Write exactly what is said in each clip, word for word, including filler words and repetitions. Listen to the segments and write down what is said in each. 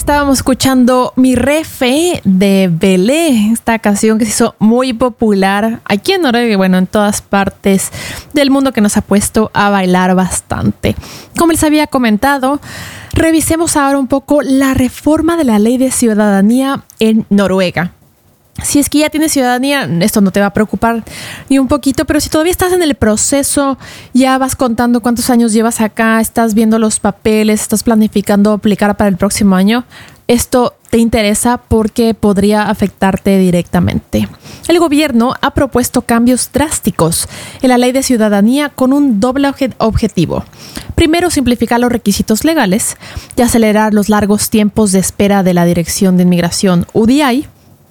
estábamos escuchando Mi Refe de Belé, esta canción que se hizo muy popular aquí en Noruega y bueno, en todas partes del mundo, que nos ha puesto a bailar bastante. Como les había comentado, revisemos ahora un poco la reforma de la ley de ciudadanía en Noruega. Si es que ya tienes ciudadanía, esto no te va a preocupar ni un poquito, pero si todavía estás en el proceso, ya vas contando cuántos años llevas acá, estás viendo los papeles, estás planificando aplicar para el próximo año, esto te interesa porque podría afectarte directamente. El gobierno ha propuesto cambios drásticos en la ley de ciudadanía con un doble obje- objetivo. Primero, simplificar los requisitos legales y acelerar los largos tiempos de espera de la Dirección de Inmigración U D I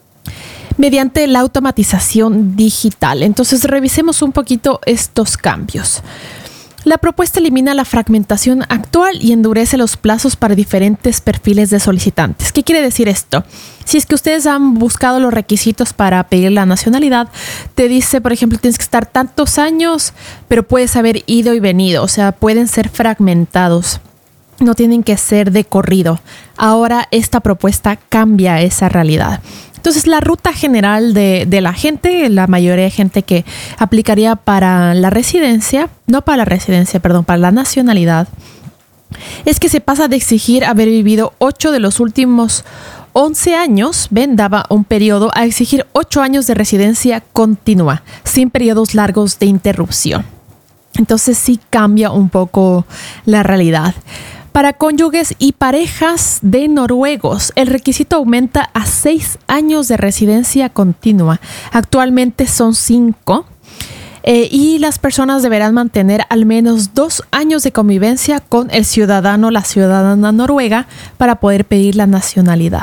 mediante la automatización digital. Entonces, revisemos un poquito estos cambios. La propuesta elimina la fragmentación actual y endurece los plazos para diferentes perfiles de solicitantes. ¿Qué quiere decir esto? Si es que ustedes han buscado los requisitos para pedir la nacionalidad, te dice, por ejemplo, tienes que estar tantos años, pero puedes haber ido y venido. O sea, pueden ser fragmentados. No tienen que ser de corrido. Ahora esta propuesta cambia esa realidad. Entonces, la ruta general de, de la gente, la mayoría de gente que aplicaría para la residencia, no para la residencia, perdón, para la nacionalidad, es que se pasa de exigir haber vivido ocho de los últimos once años, ven, daba un periodo, a exigir ocho años de residencia continua, sin periodos largos de interrupción. Entonces, sí cambia un poco la realidad. Para cónyuges y parejas de noruegos, el requisito aumenta a seis años de residencia continua. Actualmente son cinco. Eh, y las personas deberán mantener al menos dos años de convivencia con el ciudadano o la ciudadana noruega para poder pedir la nacionalidad.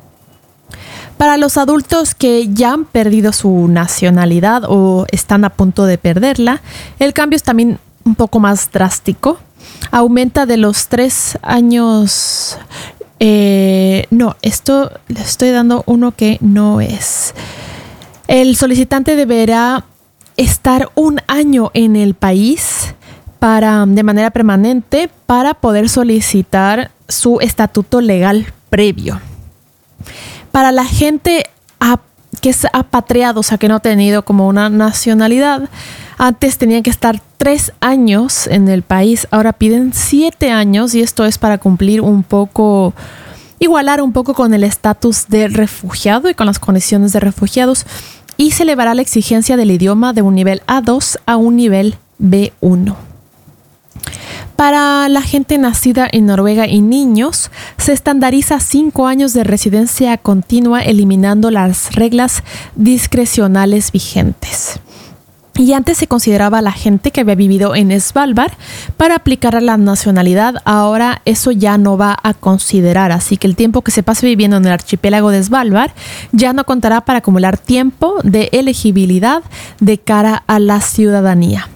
Para los adultos que ya han perdido su nacionalidad o están a punto de perderla, el cambio es también un poco más drástico. Aumenta de los tres años. Eh, no, esto le estoy dando uno que no es. El solicitante deberá estar un año en el país para, de manera permanente para poder solicitar su estatuto legal previo. Para la gente a, que es apatriado, o sea, que no ha tenido como una nacionalidad, antes tenían que estar tres años en el país, ahora piden siete años y esto es para cumplir un poco, igualar un poco con el estatus de refugiado y con las condiciones de refugiados, y se elevará la exigencia del idioma de un nivel A dos a un nivel B uno. Para la gente nacida en Noruega y niños, se estandariza cinco años de residencia continua, eliminando las reglas discrecionales vigentes. Y antes se consideraba a la gente que había vivido en Svalbard para aplicar a la nacionalidad. Ahora eso ya no va a considerar. Así que el tiempo que se pase viviendo en el archipiélago de Svalbard ya no contará para acumular tiempo de elegibilidad de cara a la ciudadanía.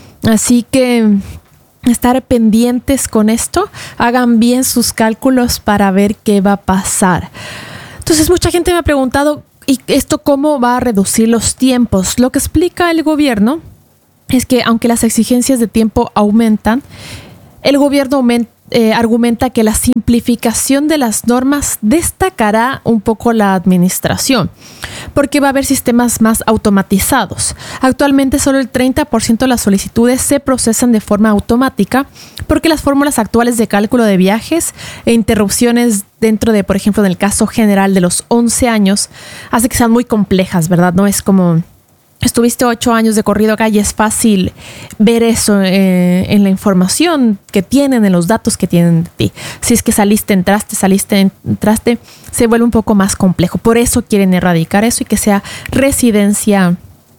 Así que estar pendientes con esto. Hagan bien sus cálculos para ver qué va a pasar. Entonces, mucha gente me ha preguntado, ¿y esto cómo va a reducir los tiempos? Lo que explica el gobierno es que aunque las exigencias de tiempo aumentan, el gobierno aumenta, eh, argumenta que la simplificación de las normas destacará un poco la administración, porque va a haber sistemas más automatizados. Actualmente solo el treinta por ciento de las solicitudes se procesan de forma automática, porque las fórmulas actuales de cálculo de viajes e interrupciones dentro de, por ejemplo, en el caso general de los once años, hace que sean muy complejas, ¿verdad? No es como estuviste ocho años de corrido acá y es fácil ver eso eh, en la información que tienen, en los datos que tienen de ti. Si es que saliste, entraste, saliste, entraste, se vuelve un poco más complejo. Por eso quieren erradicar eso y que sea residencia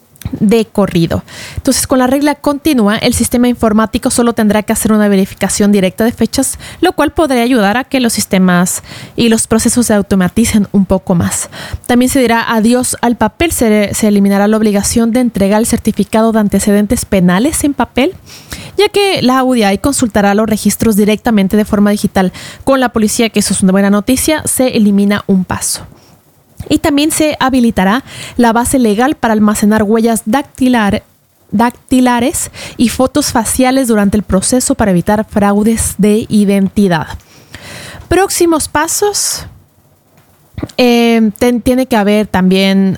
de corrido. Entonces, con la regla continua, el sistema informático solo tendrá que hacer una verificación directa de fechas, lo cual podría ayudar a que los sistemas y los procesos se automaticen un poco más. También se dirá adiós al papel, se, se eliminará la obligación de entregar el certificado de antecedentes penales en papel, ya que la U D I consultará los registros directamente de forma digital con la policía, que eso es una buena noticia. Se elimina un paso. Y también se habilitará la base legal para almacenar huellas dactilar, dactilares y fotos faciales durante el proceso para evitar fraudes de identidad. Próximos pasos. Eh, ten, tiene que haber también,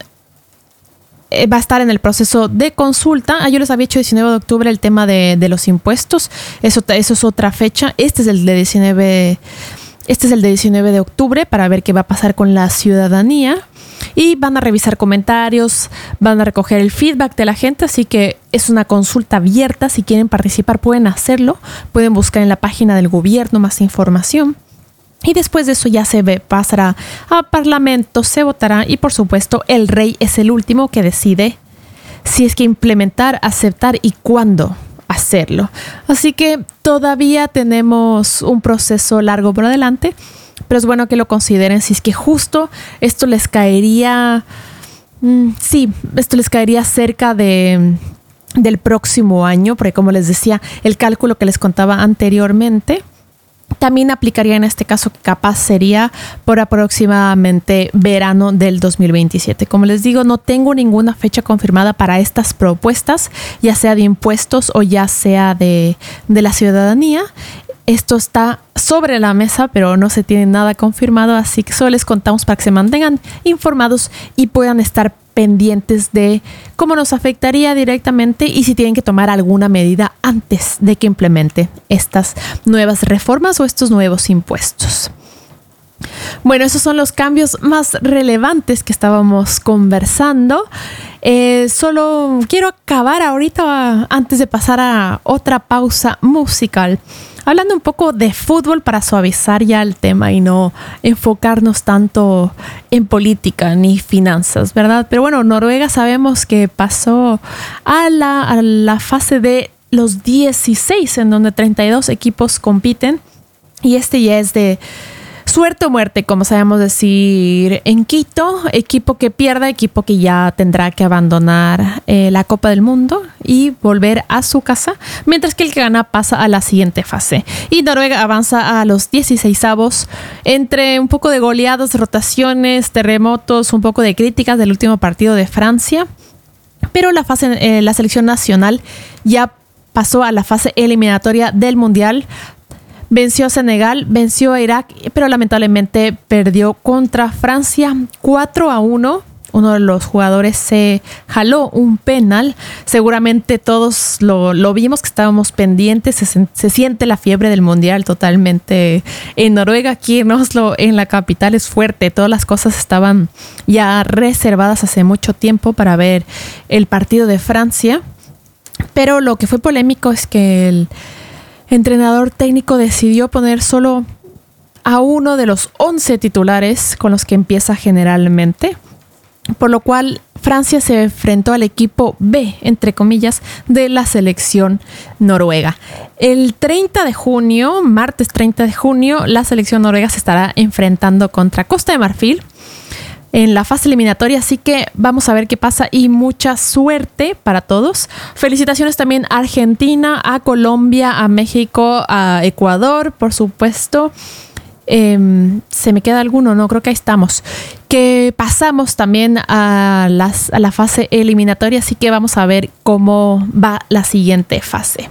eh, va a estar en el proceso de consulta. Ah, yo les había hecho diecinueve de octubre el tema de, de los impuestos. Eso, eso es otra fecha. Este es el de diecinueve, este es el de diecinueve de octubre para ver qué va a pasar con la ciudadanía. Y van a revisar comentarios, van a recoger el feedback de la gente, así que es una consulta abierta. Si quieren participar pueden hacerlo, pueden buscar en la página del gobierno más información. Y después de eso ya se ve, pasará a Parlamento, se votará y por supuesto el rey es el último que decide si es que implementar, aceptar y cuándo hacerlo. Así que todavía tenemos un proceso largo por adelante, pero es bueno que lo consideren si es que justo esto les caería, mmm, sí, esto les caería cerca de, del próximo año, porque como les decía, el cálculo que les contaba anteriormente también aplicaría en este caso, que capaz sería por aproximadamente verano del dos mil veintisiete. Como les digo, no tengo ninguna fecha confirmada para estas propuestas, ya sea de impuestos o ya sea de, de la ciudadanía. Esto está sobre la mesa, pero no se tiene nada confirmado, así que solo les contamos para que se mantengan informados y puedan estar pendientes de cómo nos afectaría directamente y si tienen que tomar alguna medida antes de que implemente estas nuevas reformas o estos nuevos impuestos. Bueno, esos son los cambios más relevantes que estábamos conversando. Eh, solo quiero acabar ahorita, antes de pasar a otra pausa musical, hablando un poco de fútbol para suavizar ya el tema y no enfocarnos tanto en política ni finanzas, ¿verdad? Pero bueno, Noruega sabemos que pasó a la, a la fase de los dieciséis, en donde treinta y dos equipos compiten. Y este ya es de suerte o muerte, como sabemos decir en Quito. Equipo que pierda, equipo que ya tendrá que abandonar eh, la Copa del Mundo y volver a su casa, mientras que el que gana pasa a la siguiente fase. Y Noruega avanza a los dieciseisavos entre un poco de goleadas, rotaciones, terremotos, un poco de críticas del último partido de Francia. Pero la, fase, eh, la selección nacional ya pasó a la fase eliminatoria del Mundial. Venció a Senegal, venció a Irak, pero lamentablemente perdió contra Francia cuatro a uno. Uno de los jugadores se jaló un penal. Seguramente todos lo, lo vimos, que estábamos pendientes. Se, se siente la fiebre del Mundial totalmente en Noruega. Aquí en Oslo, en la capital, es fuerte. Todas las cosas estaban ya reservadas hace mucho tiempo para ver el partido de Francia. Pero lo que fue polémico es que el entrenador técnico decidió poner solo a uno de los once titulares con los que empieza generalmente, por lo cual Francia se enfrentó al equipo B, entre comillas, de la selección noruega. El treinta de junio, martes treinta de junio, la selección noruega se estará enfrentando contra Costa de Marfil en la fase eliminatoria, así que vamos a ver qué pasa y mucha suerte para todos. Felicitaciones también a Argentina, a Colombia, a México, a Ecuador, por supuesto. Eh, ¿Se me queda alguno? No, creo que ahí estamos. Que pasamos también a, las, a la fase eliminatoria, así que vamos a ver cómo va la siguiente fase.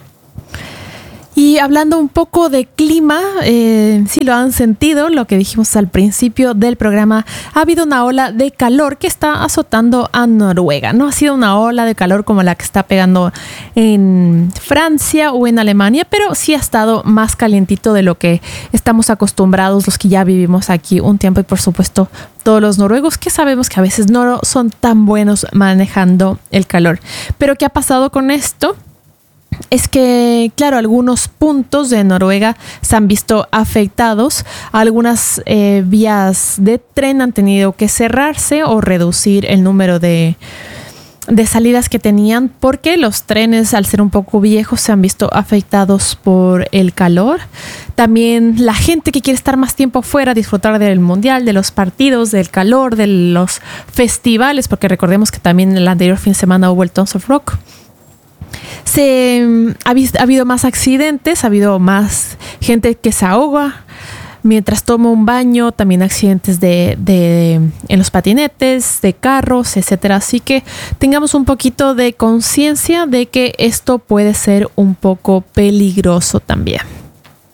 Y hablando un poco de clima, eh, si lo han sentido, lo que dijimos al principio del programa, ha habido una ola de calor que está azotando a Noruega. No ha sido una ola de calor como la que está pegando en Francia o en Alemania, pero sí ha estado más calientito de lo que estamos acostumbrados los que ya vivimos aquí un tiempo y por supuesto todos los noruegos que sabemos que a veces no son tan buenos manejando el calor. Pero ¿qué ha pasado con esto? Es que, claro, algunos puntos de Noruega se han visto afectados. Algunas eh, vías de tren han tenido que cerrarse o reducir el número de, de salidas que tenían porque los trenes, al ser un poco viejos, se han visto afectados por el calor. También la gente que quiere estar más tiempo fuera, disfrutar del mundial, de los partidos, del calor, de los festivales, porque recordemos que también el anterior fin de semana hubo el Tons of Rock. Se, ha, ha habido más accidentes, ha habido más gente que se ahoga mientras toma un baño, también accidentes de, de, en los patinetes, de carros, etcétera. Así que tengamos un poquito de conciencia de que esto puede ser un poco peligroso también.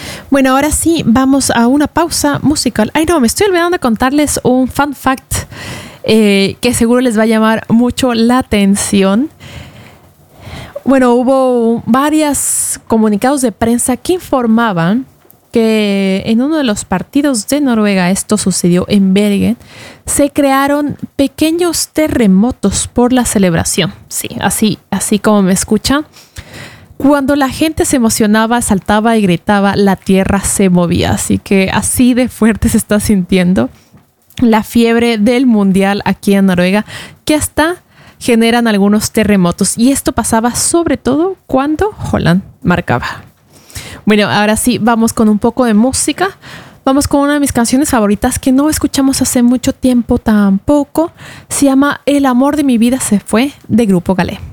Bueno, ahora sí, vamos a una pausa musical. Ay, no, me estoy olvidando de contarles un fun fact eh, que seguro les va a llamar mucho la atención. Bueno, hubo varios comunicados de prensa que informaban que en uno de los partidos de Noruega, esto sucedió en Bergen, se crearon pequeños terremotos por la celebración. Sí, así, así como me escuchan. Cuando la gente se emocionaba, saltaba y gritaba, la tierra se movía. Así que así de fuerte se está sintiendo la fiebre del mundial aquí en Noruega, que hasta generan algunos terremotos. Y esto pasaba sobre todo cuando Haaland marcaba. Bueno, ahora sí, vamos con un poco de música. Vamos con una de mis canciones favoritas que no escuchamos hace mucho tiempo tampoco. Se llama El amor de mi vida se fue, de Grupo Galé.